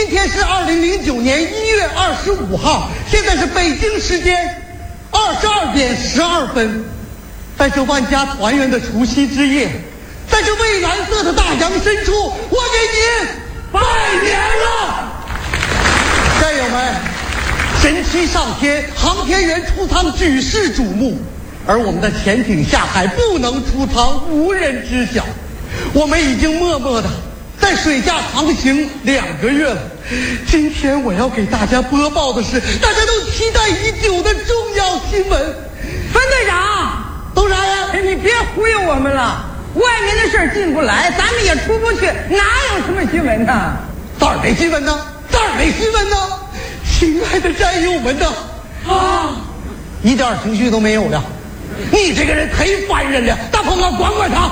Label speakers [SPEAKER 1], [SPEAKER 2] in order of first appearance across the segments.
[SPEAKER 1] 今天是2009年1月25号，现在是北京时间22点12分，在这万家团圆的除夕之夜，在这蔚蓝色的大洋深处，我给您拜年了！战友们，神七上天，航天员出舱举世瞩目，而我们的潜艇下海不能出舱，无人知晓。我们已经默默的在水下航行2个月了。今天我要给大家播报的是大家都期待已久的重要新闻。
[SPEAKER 2] 分队长，
[SPEAKER 1] 都啥呀？
[SPEAKER 2] 你别忽悠我们了，外面的事进不来，咱们也出不去，哪有什么新闻呢？
[SPEAKER 1] 哪儿没新闻呢？哪儿没新闻呢？亲爱的战友们呢？一点情绪都没有了。你这个人忒烦人了，大鹏啊，管管他。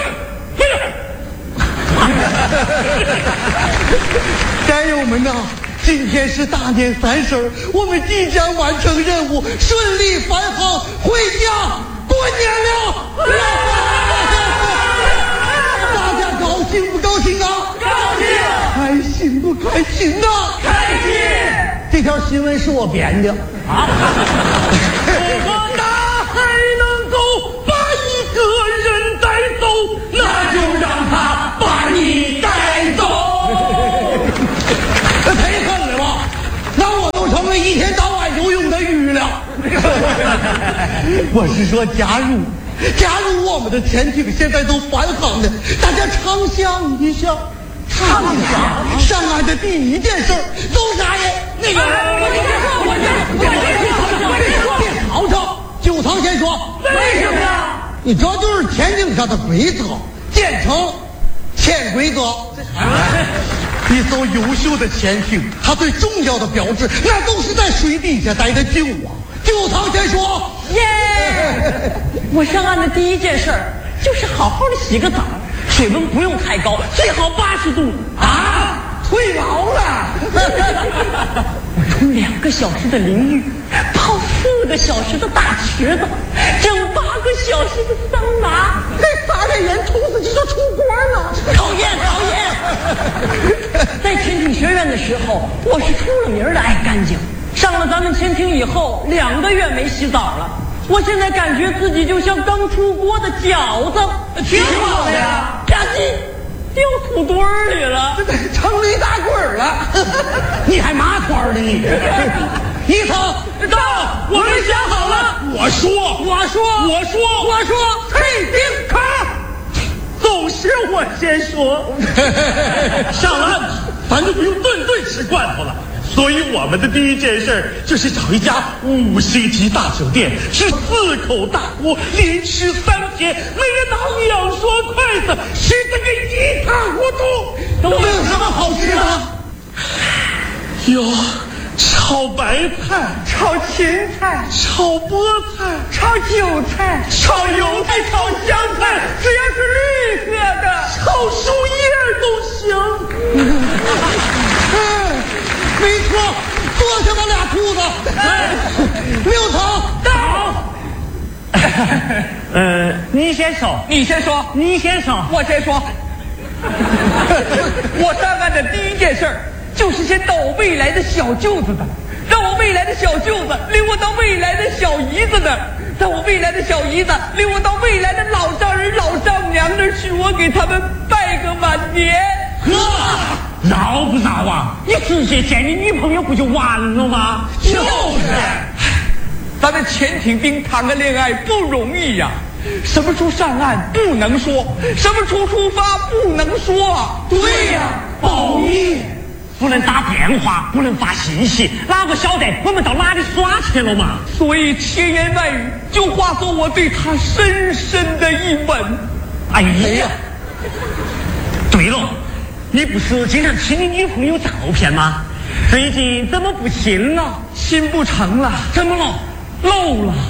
[SPEAKER 1] 战友们呐，今天是大年30，我们即将完成任务，顺利返航回家过年了。大家高兴不高兴啊？
[SPEAKER 2] 高兴。
[SPEAKER 1] 开心不开心呐？
[SPEAKER 2] 开心。
[SPEAKER 1] 这条新闻是我编的啊。
[SPEAKER 2] 我哪还能够把一个人带走？那就让他把你带走。
[SPEAKER 1] 这忒狠了吧？那我都成了一天到晚游泳的鱼了。我是说，假如我们的潜艇现在都返航了，大家畅想一下。畅想上岸的第一件事都啥呀？那个，别吵吵，9堂先说。
[SPEAKER 2] 为什么呀？
[SPEAKER 1] 你这就是潜艇上的规则，简称潜规则。一艘优秀的潜艇，它最重要的标志，那都是在水底下待的久啊。9堂先说。
[SPEAKER 2] 耶！我上岸的第一件事就是好好的洗个澡，水温不用太高，最好80度啊！
[SPEAKER 1] 退毛了。
[SPEAKER 2] 我冲2个小时的淋浴，泡4个小时的大池子，整8个小时的桑拿，再撒点盐冲死鸡就出锅了。讨厌！在潜艇学院的时候，我是出了名的爱干净。上了咱们潜艇以后，2个月没洗澡了。我现在感觉自己就像刚出锅的饺子，挺好的呀。吧唧，掉土堆里了，
[SPEAKER 1] 成驴打滚了。你还麻团呢你？1堂
[SPEAKER 2] 到，我们想好了。
[SPEAKER 1] 我说，
[SPEAKER 2] 退兵卡。总是我先说。
[SPEAKER 3] 上了岸，咱就不用顿顿吃罐头了。所以我们的第一件事就是找一家5星级大酒店，吃4口大锅，连吃3天，每人拿2双筷子，吃得个一塌糊涂。
[SPEAKER 1] 都有什么好吃的？
[SPEAKER 3] 有炒白菜、
[SPEAKER 2] 炒芹菜、
[SPEAKER 3] 炒菠菜、
[SPEAKER 2] 炒韭菜、
[SPEAKER 3] 炒油菜、炒香菜，
[SPEAKER 2] 只要是绿色的，
[SPEAKER 3] 炒树叶都行。
[SPEAKER 1] 没错，坐下吧俩兔子。6堂
[SPEAKER 2] 到。你先说，我先说。我上岸的第一件事就是先到我未来的小舅子那儿，让我未来的小舅子领我到未来的小姨子那儿，让我未来的小姨子领我到未来的老丈人老丈娘那儿去，我给他们拜个晚年。
[SPEAKER 3] 闹不闹啊？你直接见你女朋友不就完了吗？
[SPEAKER 2] 就是，咱们潜艇兵谈个恋爱不容易呀。什么时候上岸不能说，什么时候出发不能说。
[SPEAKER 1] 对呀，保密，
[SPEAKER 3] 不能打电话，不能发信息，哪个晓得我们到哪里耍去了嘛？
[SPEAKER 2] 所以千言万语就化作我对他深深的一吻。
[SPEAKER 3] 哎呀，对了，你不是经常亲你女朋友照片吗？最近怎么不亲了？
[SPEAKER 2] 亲不成了。
[SPEAKER 3] 怎么了？漏了。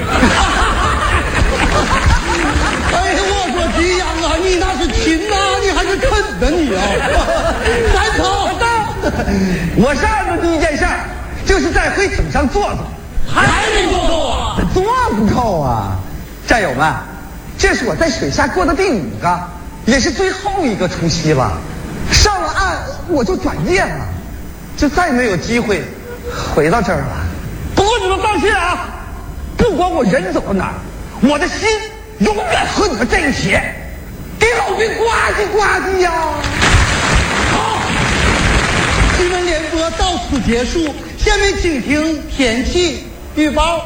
[SPEAKER 1] 哎呀，我说这样啊，你那是亲啊，你还是啃的你啊？3堂
[SPEAKER 2] 我上岸的第一件事就是在飞艇上坐坐，
[SPEAKER 3] 还没做够啊？
[SPEAKER 2] 多不够啊！战友们，这是我在水下过的第5个，也是最后一个除夕了。上了岸我就转业了，
[SPEAKER 1] 就再没有机会回到这儿了。
[SPEAKER 2] 不过你们放心啊，不管我人走到哪儿，我的心永远和你们在一起，给老兵呱唧呱唧呀！
[SPEAKER 1] 好，新闻联播到此结束，下面请听天气预报。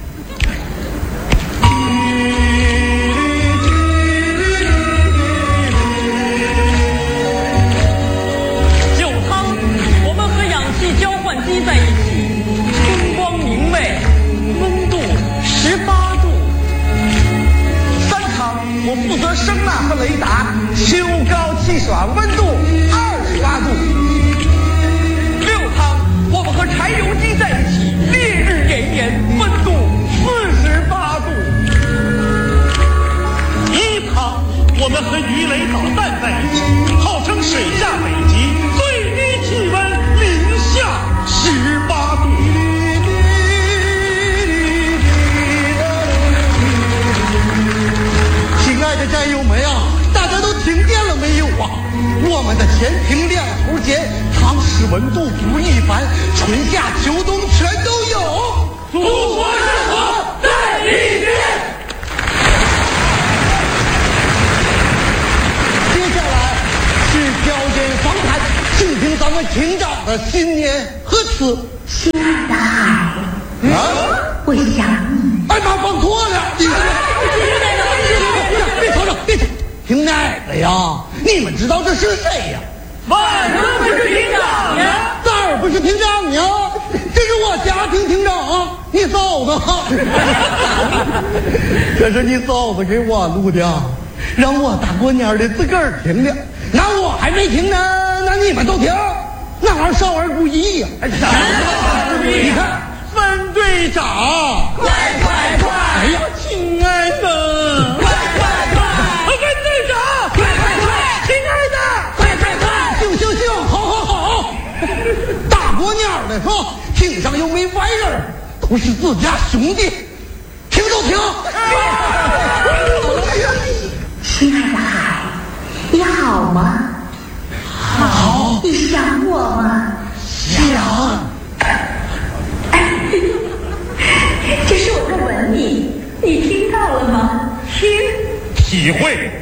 [SPEAKER 2] 酒汤，我们和氧气交换机在一起，春光明媚，温度18度。三汤，我负责声呐和雷达，秋高气爽，温度28度。六汤，我们和柴油机在一起，烈日炎炎，温度48度。
[SPEAKER 3] 一汤，我们和鱼雷导弹在一起，号称水下北极，最低气温零下18度。
[SPEAKER 1] 亲爱的战友们啊，大家都听见了没有啊？我们的前庭两头尖，汤室温度不一般，春夏秋冬全都有。
[SPEAKER 3] 祖国之河在里面。
[SPEAKER 1] 接下来是条件访谈，请听咱们厅长的新年贺词。
[SPEAKER 4] 亲爱的海，我想你。
[SPEAKER 1] 哎妈，放错了！别吵吵，别吵！听哪个呀？你们知道这是谁呀？
[SPEAKER 2] 万能是厅长呀！
[SPEAKER 1] 哪儿不是厅长呀？这是我家庭厅长啊，你嫂子。这是你嫂子给我录的，让我大过年的自个儿听的。那我还没听呢，那你们都听，那玩意儿少儿不宜呀！你看，分队长，
[SPEAKER 2] 快快快！
[SPEAKER 1] 哎呀，亲爱的，
[SPEAKER 2] 快快快！
[SPEAKER 1] 分队长，
[SPEAKER 2] 快快快！
[SPEAKER 1] 亲爱的，
[SPEAKER 2] 快快快！
[SPEAKER 1] 行行行，好好好，大过年的是吧？厅上又没外人，都是自家兄弟，听都听。
[SPEAKER 4] 亲爱的海，你好吗？
[SPEAKER 1] 好，
[SPEAKER 4] 你想我吗？
[SPEAKER 1] 想。
[SPEAKER 4] 这是我在吻你，你听到了吗？听。
[SPEAKER 3] 体会